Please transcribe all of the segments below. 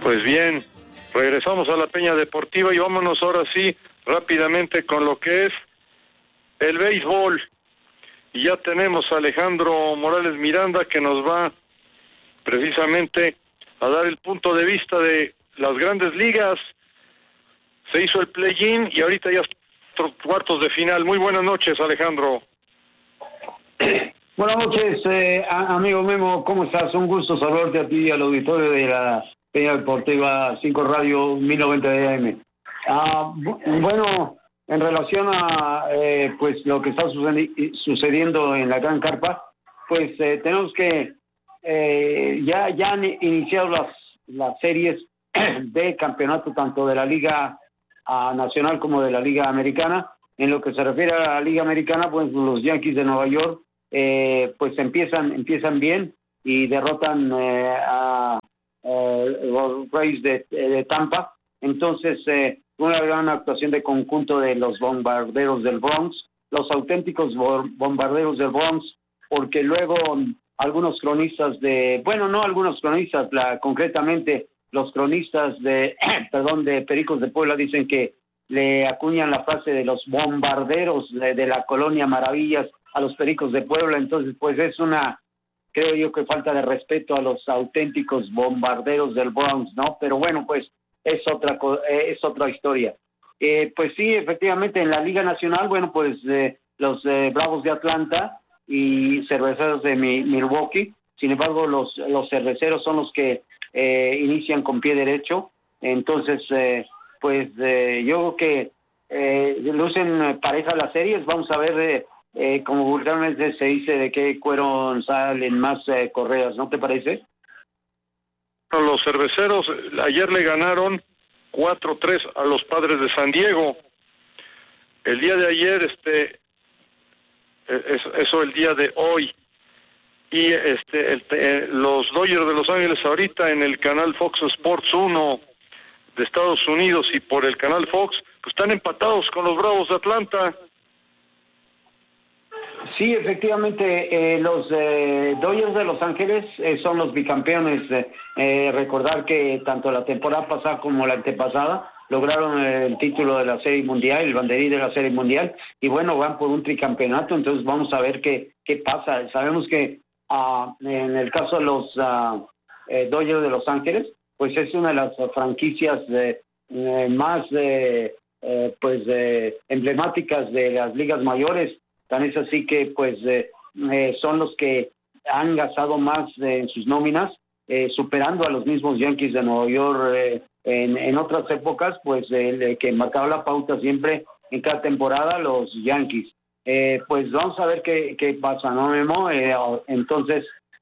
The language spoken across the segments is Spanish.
Pues bien, regresamos a la Peña Deportiva y vámonos ahora sí rápidamente con lo que es el béisbol. Y ya tenemos a Alejandro Morales Miranda que nos va precisamente a dar el punto de vista de las grandes ligas. Se hizo el play-in y ahorita ya están cuartos de final. Muy buenas noches, Alejandro. Buenas noches, amigo Memo, ¿cómo estás? Un gusto saludarte a ti y al auditorio de la Peña Deportiva 5 Radio 1090 de AM. Bueno, en relación a pues lo que está sucediendo en la Gran Carpa, pues tenemos que ya han iniciado las series de campeonato tanto de la Liga Nacional como de la Liga Americana. En lo que se refiere a la Liga Americana, pues los Yankees de Nueva York pues empiezan bien y derrotan a los Rays de Tampa. Entonces una gran actuación de conjunto de los Bombarderos del Bronx, los auténticos Bombarderos del Bronx, porque luego algunos cronistas concretamente los cronistas de Pericos de Puebla dicen que le acuñan la frase de los bombarderos de la colonia Maravillas a los Pericos de Puebla. Entonces pues es creo yo que falta de respeto a los auténticos Bombarderos del Bronx, ¿no? Pero bueno, pues es otra historia. Pues sí, efectivamente en la Liga Nacional, bueno, pues los Bravos de Atlanta y Cerveceros de Milwaukee. Sin embargo, los Cerveceros son los que inician con pie derecho. Entonces pues yo creo que lucen pareja las series. Vamos a ver, como vulgarmente se dice, de qué cuero salen más correas, ¿no te parece? Los Cerveceros ayer le ganaron 4-3 a los Padres de San Diego. El día de ayer, eso el día de hoy. Y los Dodgers de Los Ángeles ahorita en el canal Fox Sports 1 de Estados Unidos y por el canal Fox, pues están empatados con los Bravos de Atlanta. Sí, efectivamente, los Dodgers de Los Ángeles son los bicampeones. Recordar que tanto la temporada pasada como la antepasada lograron el título de la Serie Mundial, el banderín de la Serie Mundial, y bueno, van por un tricampeonato. Entonces vamos a ver qué pasa. Sabemos que en el caso de los Dodgers de Los Ángeles, pues es una de las franquicias más emblemáticas de las ligas mayores. Tan es así que pues son los que han gastado más en sus nóminas, superando a los mismos Yankees de Nueva York en otras épocas, pues que marcaba la pauta siempre en cada temporada los Yankees. Pues vamos a ver qué pasa, ¿no, Memo? Entonces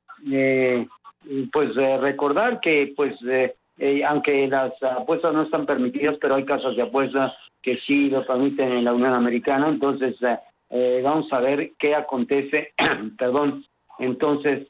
pues recordar que pues aunque las apuestas no están permitidas, pero hay casas de apuestas que sí lo permiten en la Unión Americana. Entonces vamos a ver qué acontece. Perdón. Entonces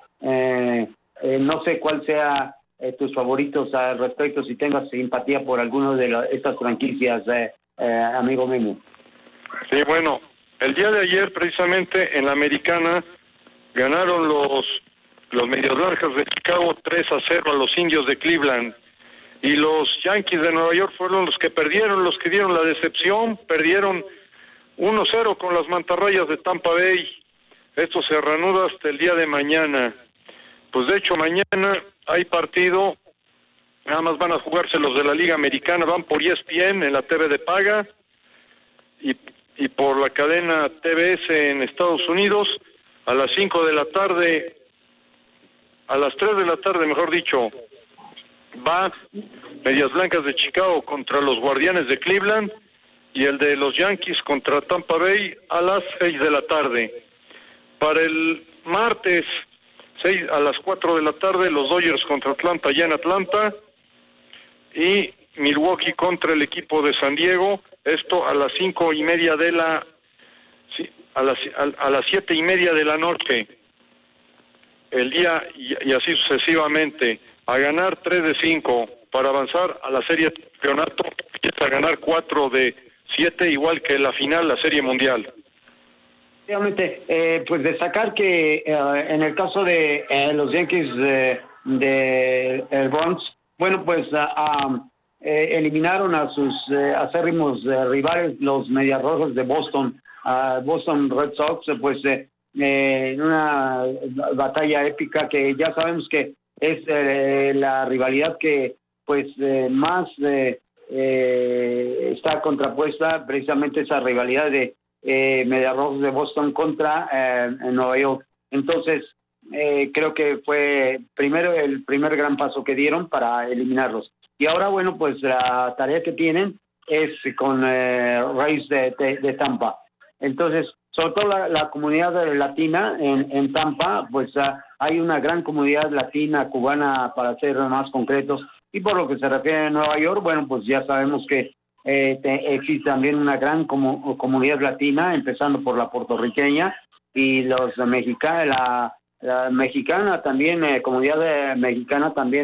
no sé cuál sea tus favoritos al respecto, si tengas simpatía por alguno de estas franquicias, amigo Memo. Sí, bueno, el día de ayer precisamente en la Americana ganaron los Medias Blancas de Chicago 3-0 a los Indios de Cleveland, y los Yankees de Nueva York fueron los que perdieron, los que dieron la decepción. Perdieron 1-0 con las Mantarrayas de Tampa Bay. Esto se reanuda hasta el día de mañana. Pues de hecho mañana hay partido, nada más van a jugarse los de la Liga Americana, van por ESPN en la TV de paga y por la cadena TBS en Estados Unidos a las 5 de la tarde, a las 3 de la tarde, mejor dicho, va Medias Blancas de Chicago contra los Guardianes de Cleveland y el de los Yankees contra Tampa Bay a las 6 de la tarde. Para el martes, a las 4 de la tarde, los Dodgers contra Atlanta, allá en Atlanta, y Milwaukee contra el equipo de San Diego, esto a las 5:30 de la... Sí, a las 7:30 de la noche, el día, y así sucesivamente, a ganar 3 de 5 para avanzar a la serie de campeonato, y a ganar 4 de 7, igual que la final, la Serie Mundial. Obviamente, pues destacar que en el caso de los Yankees de el Bronx, bueno, pues eliminaron a sus acérrimos rivales, los Medias Rojas de Boston, a Boston Red Sox, pues en una batalla épica que ya sabemos que es la rivalidad que pues más está contrapuesta, precisamente esa rivalidad de Medias Rojas de Boston contra Nueva York. Entonces, creo que fue primero el primer gran paso que dieron para eliminarlos. Y ahora, bueno, pues la tarea que tienen es con Rays de Tampa. Entonces, sobre todo la comunidad latina en Tampa, pues hay una gran comunidad latina, cubana, para ser más concretos. Y por lo que se refiere a Nueva York, bueno, pues ya sabemos que existe también una gran comunidad latina, empezando por la puertorriqueña y los mexicanos, la mexicana también, comunidad mexicana también